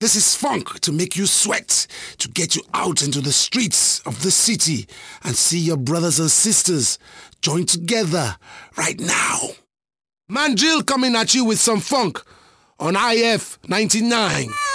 This is funk to make you sweat, to get you out into the streets of the city and see your brothers and sisters join together right now. Man Jill coming at you with some funk on IF 99.